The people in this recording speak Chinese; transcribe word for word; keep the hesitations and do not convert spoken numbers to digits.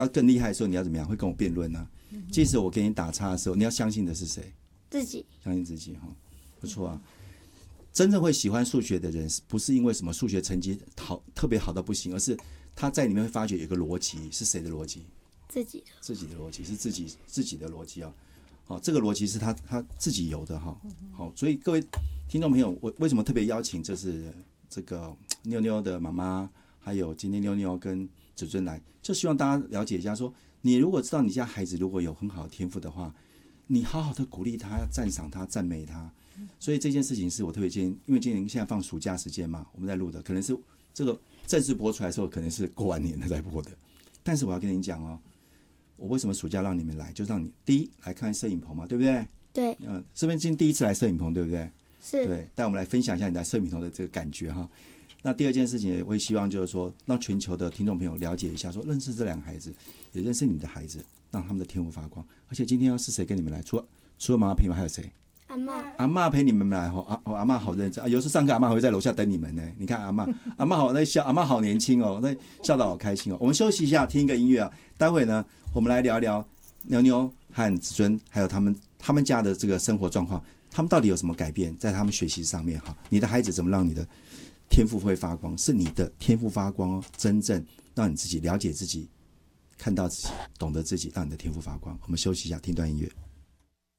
啊更厉害的时候，你要怎么样？会跟我辩论啊。即使我给你打叉的时候，你要相信的是谁？ 自己， 相信自己哈，不错啊。真正会喜欢数学的人，不是因为什么数学成绩好特别好到不行，而是他在里面会发觉有一个逻辑，是谁的逻辑？ 自己的， 自己的逻辑是自己自己的逻辑啊。好，这个逻辑是他他自己有的哈。好，所以各位听众朋友，我为什么特别邀请就是这个妞妞的妈妈，还有今天妞妞跟子尊来，就希望大家了解一下说，你如果知道你家孩子如果有很好的天赋的话，你好好的鼓励他，赞赏他，赞美他。所以这件事情是我特别建议，因为今年现在放暑假时间嘛，我们在录的，可能是这个正式播出来的时候，可能是过完年了再播的。但是我要跟你讲哦，我为什么暑假让你们来，就让你第一来看摄影棚嘛，对不对？ 对， 嗯，是不是今第一次来摄影棚，对不对？ 是， 对，带我们来分享一下你在摄影棚的这个感觉哈。那第二件事情，我也希望就是说，让全球的听众朋友了解一下，说认识这两个孩子，也认识你的孩子，让他们的天赋发光。而且今天要是谁跟你们来？除了除了妈妈陪你们，还有谁？ 阿嬷， 阿嬷陪你们来哈，阿、哦、阿嬷好认真啊！有时上课阿嬷还会在楼下等你们呢。你看阿嬷，阿嬷好在笑，阿嬷好年轻哦，那笑得好开心哦。我们休息一下，听一个音乐啊。待会呢，我们来聊一聊妞妞和子尊，还有他们他们家的这个生活状况，他们到底有什么改变在他们学习上面哈？你的孩子怎么让你的天赋会发光？是你的天赋发光哦，真正让你自己了解自己，看到自己，懂得自己，让你的天赋发光。我们休息一下，听段音乐。